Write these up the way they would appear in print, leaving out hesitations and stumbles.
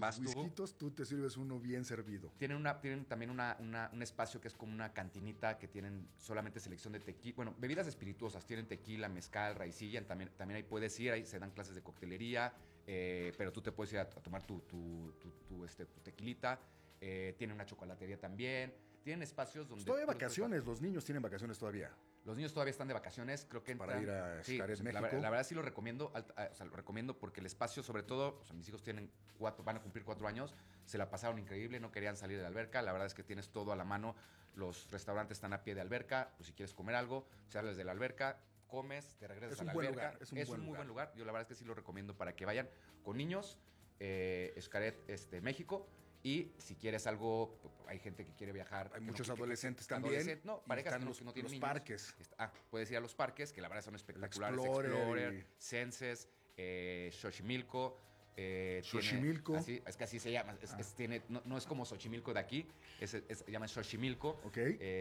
Vas tú. whiskitos, tú te sirves uno bien servido. Tienen también un espacio que es como una cantinita que tienen solamente selección de tequila. Bueno, bebidas espirituosas. Tienen tequila, mezcal, raicilla. También ahí puedes ir. Ahí se dan clases de coctelería. Pero tú te puedes ir a tomar tu tequilita. Tienen una chocolatería también. Tienen espacios donde... Todavía hay vacaciones, los niños tienen vacaciones todavía. Los niños todavía están de vacaciones, creo que para ir a Xcaret, sí, México. La verdad sí lo recomiendo, lo recomiendo porque el espacio, sobre todo, mis hijos van a cumplir 4 años, se la pasaron increíble, no querían salir de la alberca, la verdad es que tienes todo a la mano, los restaurantes están a pie de alberca, pues si quieres comer algo, sales de la alberca, comes, te regresas a la alberca. Es un muy buen lugar, yo la verdad es que sí lo recomiendo para que vayan con niños, Xcaret, México. Y si quieres algo, hay gente que quiere viajar. Hay muchos adolescentes también. Parejas que no tienen los niños. Parques. Puedes ir a los parques, que la verdad son espectaculares. Explorer, Senses, Xochimilco. Xochimilco. Es que así se llama. No es como Xochimilco de aquí, se llama Xochimilco. Ok.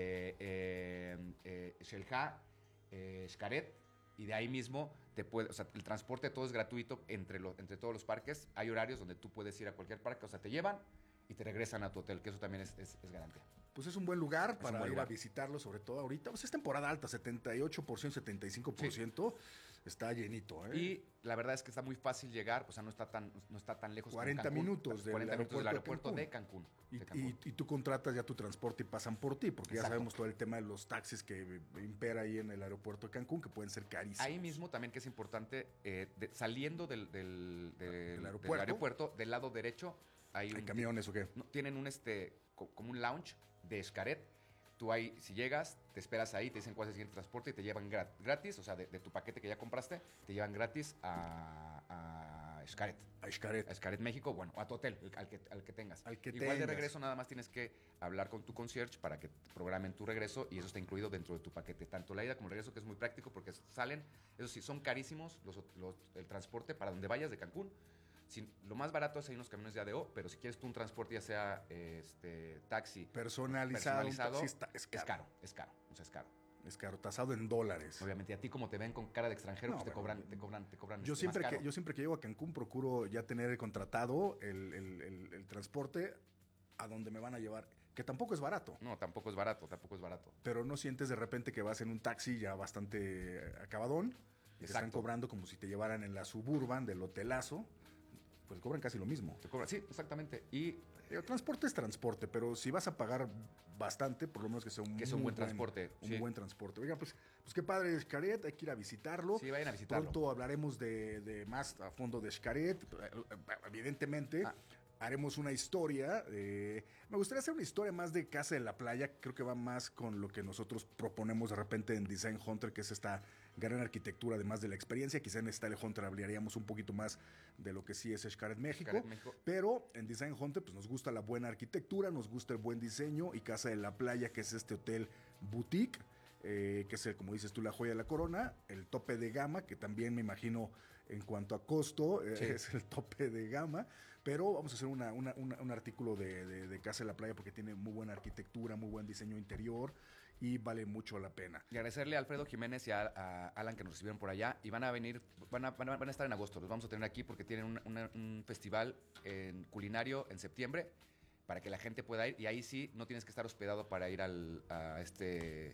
Xel-Há, Xcaret. Y de ahí mismo el transporte todo es gratuito entre todos los parques. Hay horarios donde tú puedes ir a cualquier parque, te llevan y te regresan a tu hotel, que eso también es garantía. Pues es un buen lugar para ir a visitarlo, sobre todo ahorita. Pues es temporada alta, 78%, 75%. Sí. Está llenito, ¿eh? Y la verdad es que está muy fácil llegar, no está tan lejos. 40 minutos del aeropuerto de Cancún. Y tú contratas ya tu transporte y pasan por ti, porque ya sabemos todo el tema de los taxis que impera ahí en el aeropuerto de Cancún, que pueden ser carísimos. Ahí mismo también que es importante, saliendo del aeropuerto, del lado derecho, ¿hay camiones o qué? Tienen como un lounge de Xcaret. Tú ahí, si llegas, te esperas ahí, te dicen cuál es el siguiente transporte y te llevan gratis, de tu paquete que ya compraste, te llevan gratis a Xcaret. A Xcaret, México, a tu hotel, al que tengas. Igual de regreso nada más tienes que hablar con tu concierge para que programen tu regreso y eso está incluido dentro de tu paquete. Tanto la ida como el regreso, que es muy práctico porque salen, eso sí, son carísimos el transporte para donde vayas de Cancún. Lo más barato es hay unos camiones de ADO, pero si quieres tú un transporte, ya sea taxi personalizado es caro. Es caro. Es caro, tasado en dólares. Obviamente, a ti como te ven con cara de extranjero, pues te cobran. Yo siempre que llego a Cancún procuro ya tener contratado el transporte a donde me van a llevar, que tampoco es barato. No, tampoco es barato. Pero no sientes de repente que vas en un taxi ya bastante acabadón y te están cobrando como si te llevaran en la Suburban del hotelazo. Pues cobran casi lo mismo. Sí, exactamente. Y el transporte es transporte, pero si vas a pagar bastante, por lo menos que sea un buen transporte. Un buen transporte. Oiga, pues qué padre Xcaret, hay que ir a visitarlo. Sí, vayan a visitarlo. Pronto hablaremos de más a fondo de Xcaret. Evidentemente, haremos una historia. Me gustaría hacer una historia más de Casa de la Playa. Creo que va más con lo que nosotros proponemos de repente en Design Hunter, que es esta gran arquitectura, además de la experiencia. Quizá en Style Hunter hablaríamos un poquito más de lo que sí es Xcaret México. Pero en Design Hunter pues nos gusta la buena arquitectura, nos gusta el buen diseño, y Casa de la Playa, que es este hotel boutique, que es, como dices tú, la joya de la corona, el tope de gama, que también me imagino en cuanto a costo es el tope de gama, pero vamos a hacer un artículo de Casa de la Playa porque tiene muy buena arquitectura, muy buen diseño interior y vale mucho la pena. Y agradecerle a Alfredo Jiménez y a Alan que nos recibieron por allá, y van a estar en agosto, los vamos a tener aquí porque tienen un festival culinario en septiembre para que la gente pueda ir, y ahí sí no tienes que estar hospedado para ir a este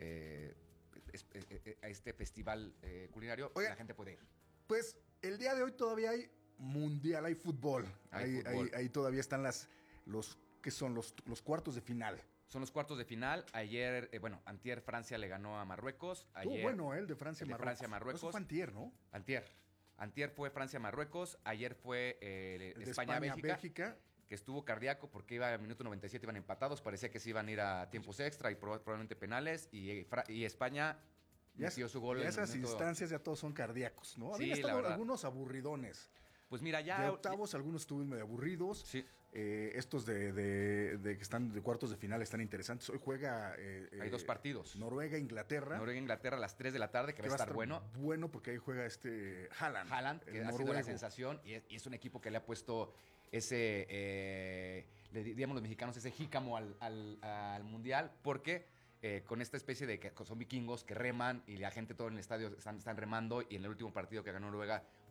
festival culinario. Oiga, la gente puede ir. Pues el día de hoy todavía hay mundial, hay fútbol. Ahí todavía están los cuartos de final. Son los cuartos de final. Ayer, antier Francia le ganó a Marruecos. Ayer, bueno, el de Francia-Marruecos. Eso fue antier, ¿no? Antier fue Francia-Marruecos. Ayer fue España-Bélgica. Que estuvo cardíaco porque iba al minuto 97, iban empatados, parecía que se iban a ir a tiempos extra y probablemente penales, y España metió su gol. Y esas instancias ya todos son cardíacos, ¿no? Sí, habían estado algunos aburridones. Pues mira, ya... De octavos algunos estuvieron medio aburridos. Sí. Estos de que están de cuartos de final están interesantes. Hoy juega... hay 2 partidos. Noruega-Inglaterra. Noruega-Inglaterra a las 3 de la tarde, que va a estar bueno. Bueno, porque ahí juega Haaland. Haaland, que ha sido la sensación, y es un equipo que le ha puesto ese, digamos los mexicanos, ese jícamo al Mundial, porque... con esta especie de que son vikingos que reman y la gente todo en el estadio están remando, y en el último partido que ganó Noruega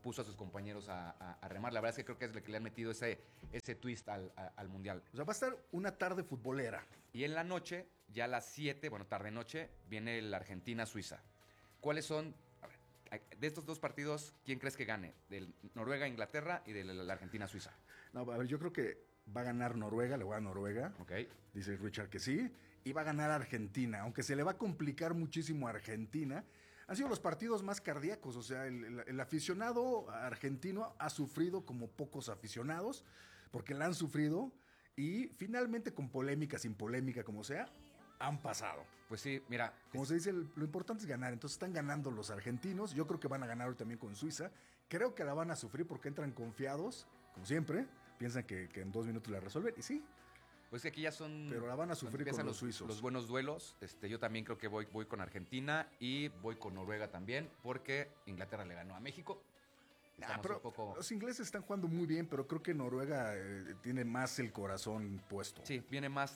puso a sus compañeros a remar. La verdad es que creo que es lo que le han metido ese twist al Mundial. O sea, va a estar una tarde futbolera. Y en la noche, ya a las 7, bueno, tarde-noche, viene la Argentina-Suiza. ¿Cuáles son, a ver, de estos dos partidos, quién crees que gane? Del Noruega-Inglaterra y de la Argentina-Suiza. No, a ver, yo creo que va a ganar Noruega, le voy a Noruega. Ok. Dice Richard que sí. Y va a ganar Argentina, aunque se le va a complicar muchísimo a Argentina. Han sido los partidos más cardíacos, o sea, el aficionado argentino ha sufrido como pocos aficionados, porque la han sufrido y finalmente con polémica, sin polémica, como sea, han pasado. Pues sí, mira. Como se dice, lo importante es ganar, entonces están ganando los argentinos, yo creo que van a ganar hoy también con Suiza, creo que la van a sufrir porque entran confiados, como siempre, piensan que en 2 minutos la resuelven, y sí. Pues que aquí ya son... Pero la van a sufrir con los suizos. Los buenos duelos. Yo también creo que voy con Argentina y voy con Noruega también, porque Inglaterra le ganó a México. Pero los ingleses están jugando muy bien, pero creo que Noruega tiene más el corazón puesto. Sí, viene más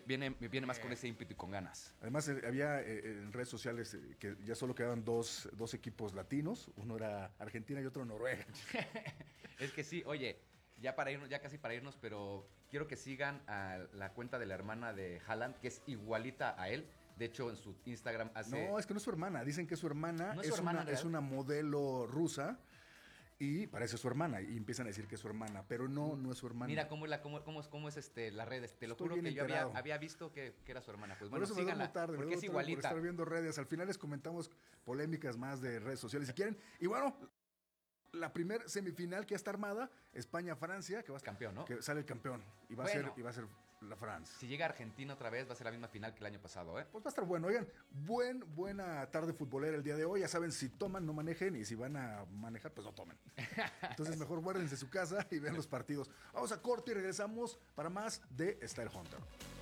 con ese ímpetu y con ganas. Además, había en redes sociales que ya solo quedaban dos equipos latinos. Uno era Argentina y otro Noruega. Es que sí, oye, ya casi para irnos, pero quiero que sigan a la cuenta de la hermana de Haaland, que es igualita a él. De hecho, en su Instagram hace... No, es que no es su hermana. Dicen que es su hermana. ¿No es su hermana, es una modelo rusa y parece su hermana. Y empiezan a decir que es su hermana, pero no es su hermana. Mira cómo es la red. Te lo juro que yo había visto que era su hermana. Pues bueno, síganla, porque es igualita. Por estar viendo redes. Al final les comentamos polémicas más de redes sociales si quieren. Y bueno, la primer semifinal que ya está armada, España-Francia, que va a campeón, ¿no? Que sale el campeón y va a ser la Francia. Si llega Argentina otra vez, va a ser la misma final que el año pasado, ¿eh? Pues va a estar bueno. Oigan, buena tarde futbolera el día de hoy. Ya saben, si toman, no manejen, y si van a manejar, pues no tomen. Entonces mejor guárdense su casa y vean los partidos. Vamos a corte y regresamos para más de Style Hunter.